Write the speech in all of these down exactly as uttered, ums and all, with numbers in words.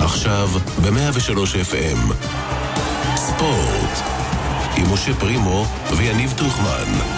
עכשיו ב-מאה ושלוש אף אם. ספורט. עם משה פרימו ויניב טוחמן.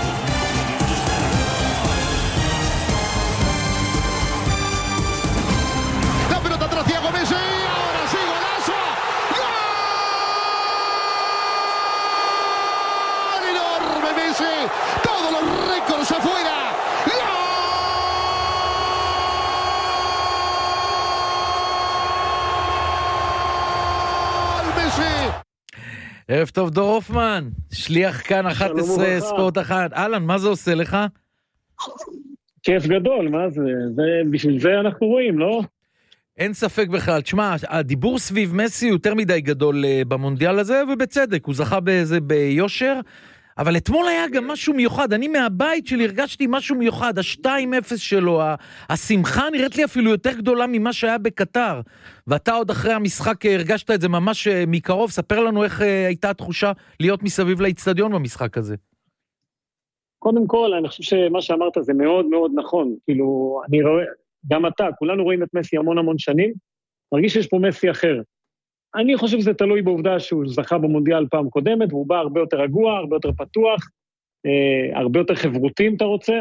ערב טוב דור הופמן, שליח כאן אחת עשרה ספורט אחת. אלן, מה זה עושה לך? כיף גדול, מה זה? זה בשביל זה אנחנו רואים, לא? אין ספק בכלל. תשמע, הדיבור סביב מסי הוא יותר מדי גדול במונדיאל הזה, ובצדק, הוא זכה בזה ביושר, אבל אתמול היה גם משהו מיוחד. אני מהבית שלי הרגשתי משהו מיוחד, ה-שתיים אפס שלו, השמחה נראית לי אפילו יותר גדולה ממה שהיה בקטר, ואתה עוד אחרי המשחק הרגשת את זה ממש מקרוב. ספר לנו איך הייתה התחושה להיות מסביב לאצטדיון במשחק הזה. קודם כל, אני חושב שמה שאמרת זה מאוד מאוד נכון, כאילו, אני רואה, גם אתה, כולנו רואים את מסי המון המון שנים, מרגיש שיש פה מסי אחר. אני חושב שזה תלוי בעובדה שהוא זכה במונדיאל פעם קודמת, והוא בא הרבה יותר רגוע, הרבה יותר פתוח, אה, הרבה יותר חברותי, אם אתה רוצה,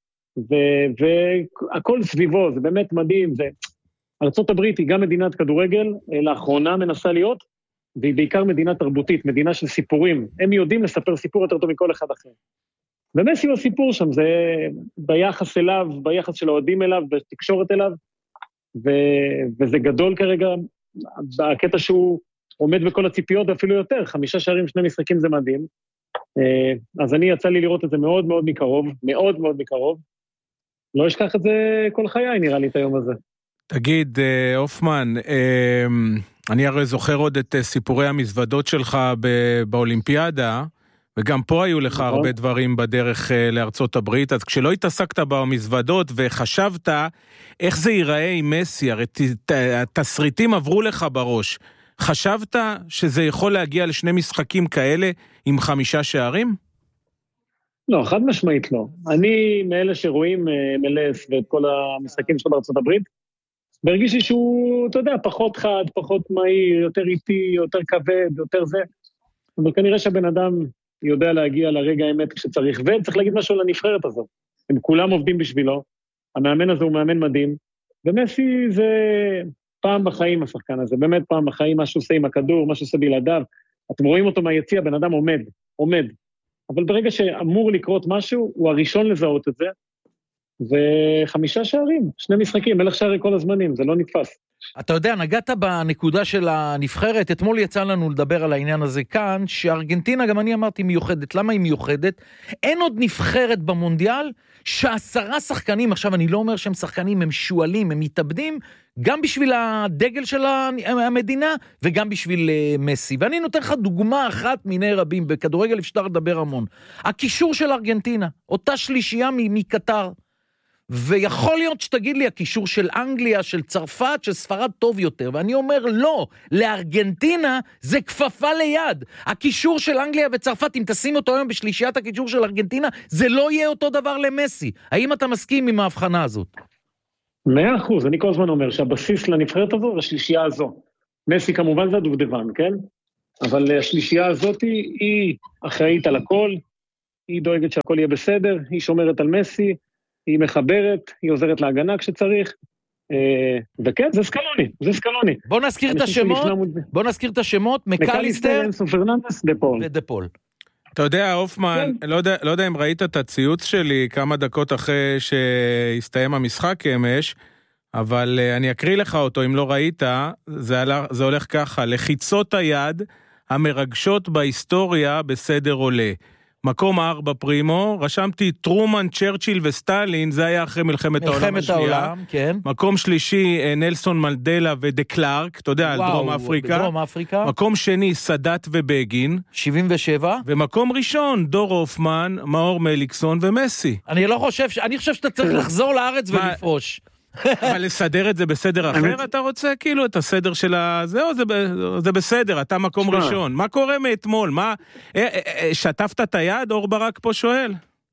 והכל סביבו, זה באמת מדהים. זה... ארצות הברית היא גם מדינת כדורגל, אה, לאחרונה מנסה להיות, והיא בעיקר מדינה תרבותית, מדינה של סיפורים. הם יודעים לספר סיפור יותר טוב מכל אחד אחר. ומסי הוא הסיפור שם, זה ביחס אליו, ביחס של האוהדים אליו, בתקשורת אליו, ו... וזה גדול כרגע, בקטע שהוא עומד בכל הציפיות אפילו יותר, חמישה שערים, שני משחקים זה מדהים, אז אני יצא לי לראות את זה מאוד מאוד מקרוב, מאוד מאוד מקרוב, לא אשכח את זה כל חיי נראה לי את היום הזה. תגיד, הופמן, אני הרי זוכר עוד את סיפורי המזוודות שלך באולימפיאדה, וגם פה היו לך הרבה דברים בדרך לארצות הברית, אז כשלא התעסקת במזוודות וחשבת איך זה ייראה עם מסי, הרי התסריטים עברו לך בראש, חשבת שזה יכול להגיע לשני משחקים כאלה עם חמישה שערים? לא, חד משמעית לא. אני מאלה שרואים מלס ואת כל המשחקים שלו בארצות הברית, והרגישי שהוא, אתה יודע, פחות חד, פחות מהיר, יותר איטי, יותר כבד, יותר זה, אבל כנראה שהבן אדם יודע להגיע לרגע האמת כשצריך, וצריך להגיד משהו לנבחרת הזאת. הם כולם עובדים בשבילו, המאמן הזה הוא מאמן מדהים, ומסי זה פעם בחיים השחקן הזה, באמת פעם בחיים, מה שהוא עושה עם הכדור, מה שהוא עושה בלעדיו, אתם רואים אותו מהיציע, בן אדם עומד, עומד, אבל ברגע שאמור לקרות משהו, הוא הראשון לזהות את זה, וחמישה שערים, שני משחקים, מלך שערי כל הזמנים, זה לא נתפס. אתה יודע, נגעת בנקודה של הנבחרת, אתמול יצא לנו לדבר על העניין הזה כאן, שארגנטינה, גם אני אמרתי מיוחדת, למה היא מיוחדת? אין עוד נבחרת במונדיאל, שעשרה שחקנים, עכשיו אני לא אומר שהם שחקנים, הם שואלים, הם מתאבדים, גם בשביל הדגל של המדינה, וגם בשביל מסי. ואני נותן לך דוגמה אחת מיני רבים, בכדורגל אפשר לדבר המון. הקישור של ארגנטינה, אותה שלישייה מקטר, ויכול להיות שתגיד לי, הקישור של אנגליה, של צרפת, של ספרד טוב יותר, ואני אומר לא, לארגנטינה זה כפפה ליד, הקישור של אנגליה וצרפת, אם תשים אותו היום בשלישיית הקישור של ארגנטינה, זה לא יהיה אותו דבר למסי. האם אתה מסכים עם ההבחנה הזאת? מאה אחוז, אני כל הזמן אומר שהבסיס לנבחרת הזו זה השלישייה הזו. מסי כמובן זה הדובדבן, כן? אבל השלישייה הזאת היא אחראית על הכל, היא דואגת שהכל יהיה בסדר, היא שומרת על מסי, היא מחברת, היא עוזרת להגנה כשצריך, וכן, זה סקלוני, זה סקלוני. בוא נזכיר את השמות, בוא נזכיר את השמות, מקליסטר, אנסו פרננדס, דפול. ודפול. אתה יודע, הופמן, לא יודע, לא יודע אם ראית את הציוץ שלי כמה דקות אחרי שהסתיים המשחק אמש, אבל אני אקריא לך אותו, אם לא ראית, זה, זה הולך ככה, לחיצות היד המרגשות בהיסטוריה בסדר עולה. מקום ארבע פרימו, רשמתי טרומן, צ'רצ'יל וסטלין, זה היה אחרי מלחמת, מלחמת העולם השנייה. העולם, כן. מקום שלישי, נלסון מלדלה ודה קלארק, אתה יודע, וואו, על דרום אפריקה. בדרום אפריקה. מקום שני, סדאת ובגין. שבעים ושבע. ומקום ראשון, דור הופמן, מאור מליקסון ומסי. אני לא חושב, אני חושב שאתה צריך לחזור לארץ ולפרוש. אבל לסדר את זה בסדר אחר, אתה רוצה כאילו את הסדר של הזהו, זה בסדר, אתה מקום ראשון. מה קורה מאתמול? מה, שטפת את היד? אור ברק פה שואל.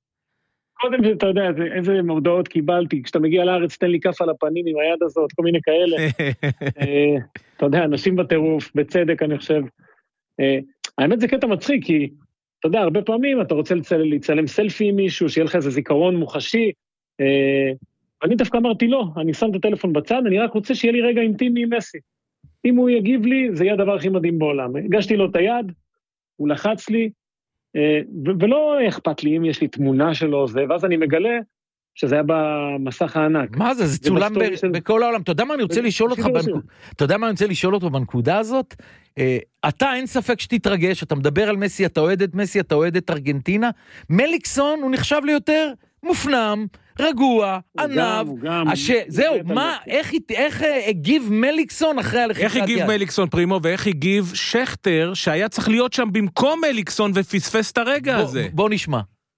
קודם שאתה יודע, איזה מודעות קיבלתי, כשאתה מגיע לארץ, תן לי כף על הפנים עם היד הזאת, כל מיני כאלה. אתה יודע, אנשים בטירוף, בצדק אני חושב. האמת זה קטע מצחיק, כי אתה יודע, הרבה פעמים אתה רוצה לצלם סלפי עם מישהו, שיהיה לך איזה זיכרון מוחשי, אני דווקא אמרתי לא, אני שם את הטלפון בצד, אני רק רוצה שיהיה לי רגע אינטימי עם מסי. אם הוא יגיב לי, זה יהיה הדבר הכי מדהים בעולם. הגשתי לו את היד, הוא לחץ לי, ולא אכפת לי אם יש לי תמונה שלו, ואז אני מגלה שזה היה במסך הענק. מה זה? זה צולם בכל העולם. אתה יודע מה אני רוצה לשאול אותך, אתה יודע מה אני רוצה לשאול אותו בנקודה הזאת? אתה אין ספק שתתרגש, אתה מדבר על מסי, אתה אוהד את מסי, אתה אוהד את ארגנטינה, מליקסון הוא נחשב לי יותר מופנם, רגוע, ענב, זהו, מה, איך הגיב מליקסון אחרי הלחיצת יד? איך הגיב מליקסון פרימו, ואיך הגיב שכטר, שהיה צריך להיות שם במקום מליקסון, ופספס את הרגע הזה? בוא נשמע.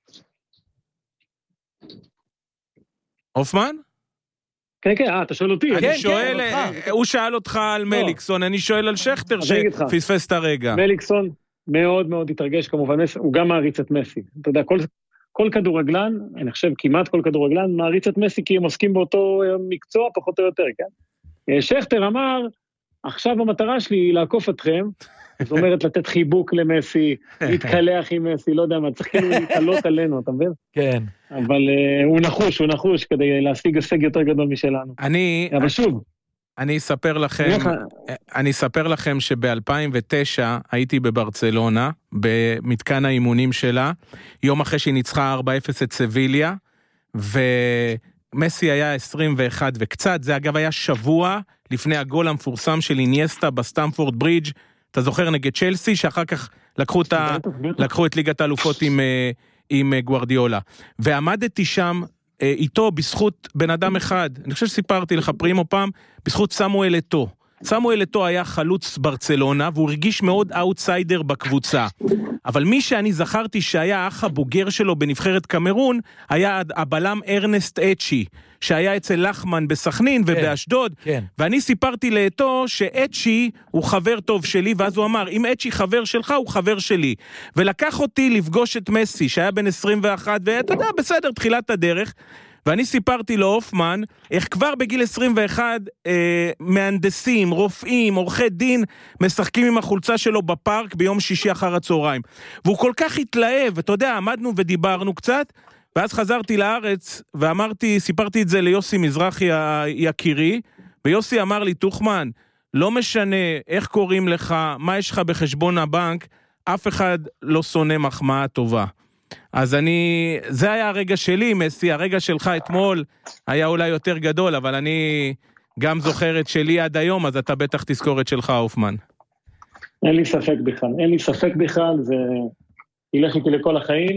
אופמן? כן, כן, אתה שואל אותי. אני שואל, הוא שאל אותך על מליקסון, אני שואל על שכטר שפספס את הרגע. מליקסון מאוד מאוד התרגש, כמובן, הוא גם מעריץ את מסי. אתה יודע, כל... כל כדורגלן, אני חושב כמעט כל כדורגלן, מעריץ את מסי כי הם עוסקים באותו מקצוע, פחות או יותר, כן? שכטר אמר, עכשיו המטרה שלי היא לעקוף אתכם, זאת אומרת לתת חיבוק למסי, להתקלח עם מסי, לא יודע מה, צריך כאילו להתעלות עלינו, אתה מבין? כן. אבל הוא נחוש, הוא נחוש, כדי להשיג הישג יותר גדול משלנו. אני... אבל שוב... אני אספר לכם, אני אספר לכם שב-אלפיים ותשע הייתי בברצלונה, במתקן האימונים שלה, יום אחרי שהיא ניצחה ארבע אפס את סביליה, ומסי היה עשרים ואחת וקצת, זה אגב היה שבוע לפני הגול המפורסם של אינייסטה בסטמפורד ברידג', אתה זוכר נגד צ'לסי, שאחר כך לקחו את, ה... לקחו את ליגת האלופות עם, עם גוארדיולה, ועמדתי שם, איתו בזכות בן אדם אחד, אני חושב שסיפרתי לך פרימו פעם, בזכות סמואל אתו. סמואל אתו היה חלוץ ברצלונה, והוא הרגיש מאוד אאוטסיידר בקבוצה. אבל מי שאני זכרתי שהיה האח הבוגר שלו בנבחרת קמרון, היה הבלם ארנסט אצ'י, שהיה אצל לחמן בסכנין ובאשדוד, כן. ואני סיפרתי לאתו שאצ'י הוא חבר טוב שלי, ואז הוא אמר, אם אצ'י חבר שלך, הוא חבר שלי. ולקח אותי לפגוש את מסי, שהיה בן עשרים ואחת, ואתה יודע, בסדר, תחילת הדרך, ואני סיפרתי לאופמן, איך כבר בגיל עשרים ואחת, אה, מהנדסים, רופאים, עורכי דין, משחקים עם החולצה שלו בפארק ביום שישי אחר הצהריים. והוא כל כך התלהב, אתה יודע, עמדנו ודיברנו קצת, ואז חזרתי לארץ, ואמרתי, סיפרתי את זה ליוסי מזרחי היקירי, ויוסי אמר לי, תוחמן, לא משנה איך קוראים לך, מה יש לך בחשבון הבנק, אף אחד לא שונא מחמאה טובה. אז אני, זה היה הרגע שלי, מסי, הרגע שלך אתמול היה אולי יותר גדול, אבל אני גם זוכר את שלי עד היום, אז אתה בטח תזכור את שלך, אופמן. אין לי ספק בכלל, אין לי ספק בכלל, זה ילך איתי לכל החיים.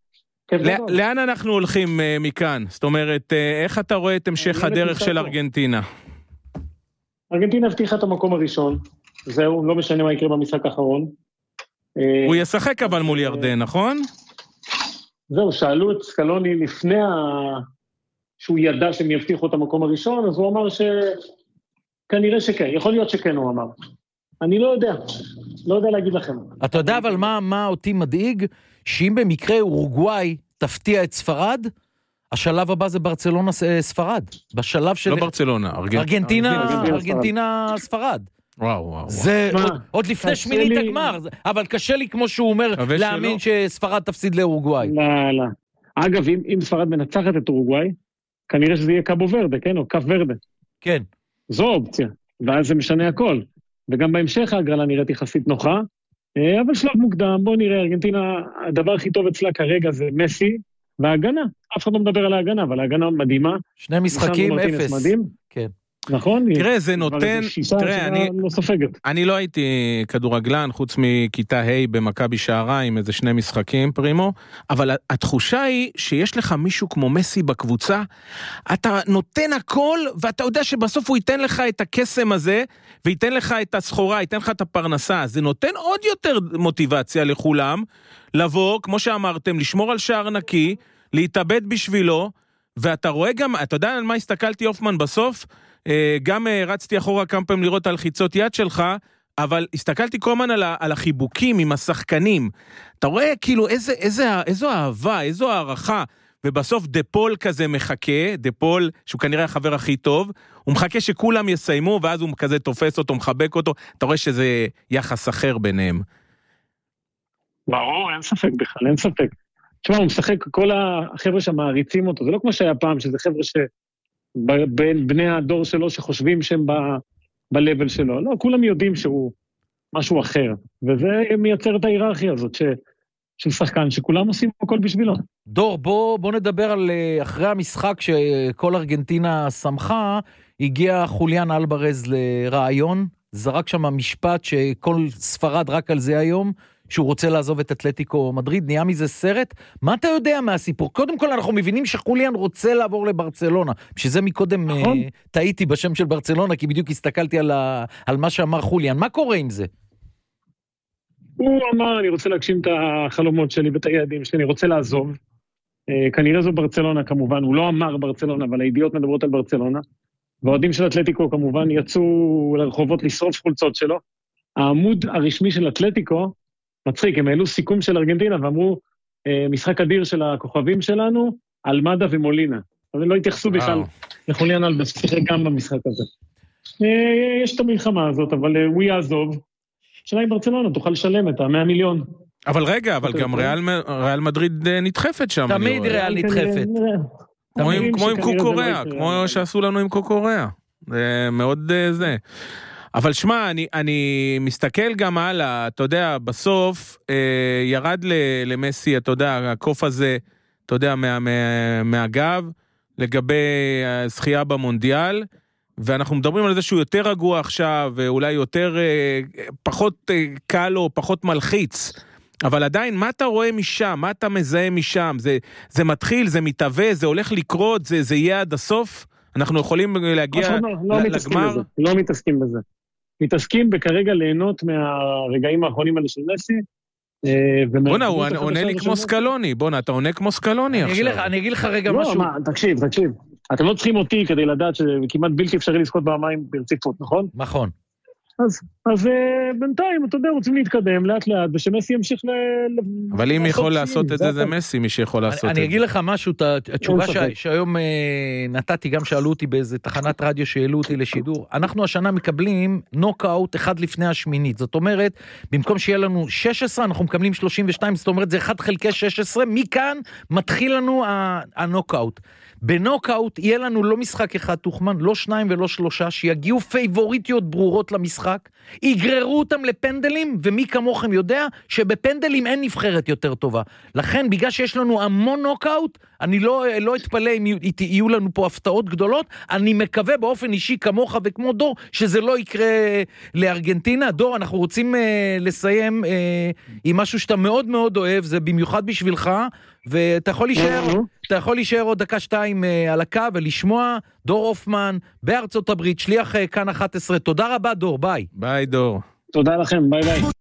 לאן אנחנו הולכים מכאן? זאת אומרת, איך אתה רואה את המשך הדרך של ארגנטינה? ארגנטינה הבטיחה את המקום הראשון, זהו, לא משנה מה יקרה במשחק האחרון. הוא ישחק אבל מול ירדן, נכון? זהו, שאלו את סקלוני לפני ה... שהוא ידע שהם יבטיחו את המקום הראשון, אז הוא אמר שכנראה שכן, יכול להיות שכן הוא אמר. אני לא יודע, לא יודע להגיד לכם. אתה יודע אבל מה, מה אותי מדאיג? שאם במקרה אורוגוואי תפתיע את ספרד, השלב הבא זה ברצלונה ספרד. בשלב של... לא ברצלונה, ארגנטינה. ארגנטינה, ארגנטינה ספרד. וואו, וואו. זה עוד לפני שמינית הגמר, אבל קשה לי כמו שהוא אומר, להאמין שספרד תפסיד לאורוגוואי. לא, לא. אגב, אם ספרד מנצחת את אורוגוואי, כנראה שזה יהיה קאבו ורדה, כן? או קאב ורדה. כן. זו אופציה, ואז זה משנה הכל. וגם בהמשך ההגרלה נראית יחסית נוחה, אבל שלב מוקדם, בוא נראה, ארגנטינה, הדבר הכי טוב אצלה כרגע זה מסי, וההגנה. אף אחד לא מדבר על ההגנה, אבל ההגנה מדהימה. שני משחקים, אפס. מדהים. כן. נכון? תראה, זה נותן, תראה, אני, לא סופגת. אני לא הייתי כדורגלן, חוץ מכיתה ה' במכבי שעריים, איזה שני משחקים, פרימו, אבל התחושה היא שיש לך מישהו כמו מסי בקבוצה, אתה נותן הכל, ואתה יודע שבסוף הוא ייתן לך את הקסם הזה, וייתן לך את הסחורה, ייתן לך את הפרנסה, זה נותן עוד יותר מוטיבציה לכולם, לבוא, כמו שאמרתם, לשמור על שער נקי, להתאבד בשבילו, ואתה רואה גם, אתה יודע על מה הסתכלתי אופמן בסוף? גם רצתי אחורה כמה פעמים לראות על חיצות יד שלך, אבל הסתכלתי כל הזמן על, על החיבוקים עם השחקנים. אתה רואה כאילו איזה, איזה, איזו אהבה, איזו הערכה, ובסוף דפול כזה מחכה, דפול, שהוא כנראה החבר הכי טוב, הוא מחכה שכולם יסיימו, ואז הוא כזה תופס אותו, מחבק אותו, אתה רואה שזה יחס אחר ביניהם. ברור, אין ספק בכלל, אין ספק. תשמע, הוא משחק, כל החבר'ה שמעריצים אותו, זה לא כמו שהיה פעם, שזה חבר'ה שבין בני הדור שלו שחושבים שהם ב-level שלו, לא, כולם יודעים שהוא משהו אחר, וזה מייצר את ההיררכיה הזאת, ש... של שחקן, שכולם עושים הכל בשבילו. דור, בוא, בוא נדבר על אחרי המשחק שכל ארגנטינה שמחה, הגיע חוליאן אלברז לרעיון, זרק שם משפט שכל ספרד רק על זה היום, שהוא רוצה לעזוב את אתלטיקו מדריד, נהיה מזה סרט. מה אתה יודע מהסיפור? קודם כל אנחנו מבינים שחוליאן רוצה לעבור לברצלונה, שזה מקודם נכון. uh, טעיתי בשם של ברצלונה, כי בדיוק הסתכלתי על, ה, על מה שאמר חוליאן. מה קורה עם זה? הוא אמר, אני רוצה להגשים את החלומות שלי ואת היעדים שלי, אני רוצה לעזוב. Uh, כנראה זו ברצלונה כמובן, הוא לא אמר ברצלונה, אבל הידיעות מדברות על ברצלונה. והעודים של אתלטיקו כמובן יצאו לרחובות לשרוף חולצות שלו. העמוד הרשמי של אתלטיקו, מצחיק, הם העלו סיכום של ארגנטינה ואמרו, משחק אדיר של הכוכבים שלנו, אלמדה ומולינה. אבל הם לא התייחסו בכלל לחוליאן אלברז, שיחק גם במשחק הזה. יש את המלחמה הזאת, אבל הוא יעזוב. שאלה עם ברצלונה, תוכל לשלם את ה-מאה מיליון. אבל רגע, אבל גם ריאל מדריד נדחפת שם. תמיד ריאל נדחפת. כמו עם קוקוריאה, כמו שעשו לנו עם קוקוריאה. זה מאוד זה. אבל שמה, אני, אני מסתכל גם הלאה, אתה יודע, בסוף אה, ירד ל, למסי, אתה יודע, הקוף הזה, אתה יודע, מה, מה, מהגב, לגבי הזכייה במונדיאל, ואנחנו מדברים על זה שהוא יותר רגוע עכשיו, ואולי יותר, אה, פחות אה, קל או פחות מלחיץ, אבל עדיין, מה אתה רואה משם? מה אתה מזהה משם? זה, זה מתחיל, זה מתהווה, זה הולך לקרות, זה, זה יהיה עד הסוף? אנחנו יכולים להגיע לא, לא לגמר? בזה, לא מתעסקים בזה. מתעסקים בכרגע ליהנות מהרגעים האחרונים האלה של מסי. בונה, הוא עונה לי כמו סקלוני, בונה, אתה עונה כמו סקלוני עכשיו. אני אגיד לך רגע משהו. לא, תקשיב, תקשיב. אתם לא צריכים אותי כדי לדעת שכמעט בלתי אפשרי לזכות במים ברציפות, נכון? נכון. אז, אז בינתיים, אתה יודע, רוצים להתקדם לאט לאט, ושמסי ימשיך ל... אבל אם יכול לעשות את זה, זה מסי, מי שיכול לעשות את זה. אני אגיד לך משהו, התשובה שהיום נתתי, גם שאלו אותי באיזה תחנת רדיו שהעלו אותי לשידור, אנחנו השנה מקבלים נוקאוט אחד לפני השמינית, זאת אומרת, במקום שיהיה לנו שש עשרה, אנחנו מקבלים שלושים ושתיים, זאת אומרת, זה אחד חלקי שש עשרה, מכאן מתחיל לנו הנוקאוט. בנוקאוט יהיה לנו לא משחק אחד תוכמן, לא שניים ולא שלושה, שיגיעו פייבוריטיות ברורות למשחק, יגררו אותם לפנדלים, ומי כמוכם יודע שבפנדלים אין נבחרת יותר טובה. לכן, בגלל שיש לנו המון נוקאוט, אני לא, לא אתפלא אם יהיו לנו פה הפתעות גדולות, אני מקווה באופן אישי כמוך וכמו דור, שזה לא יקרה לארגנטינה. דור, אנחנו רוצים uh, לסיים uh, עם משהו שאתה מאוד מאוד אוהב, זה במיוחד בשבילך, ואתה יכול להישאר, אתה יכול להישאר עוד דקה שתיים uh, על הקו ולשמוע דור אופמן בארצות הברית, שליח uh, כאן אחת עשרה. תודה רבה דור, ביי. ביי דור. תודה לכם, ביי ביי.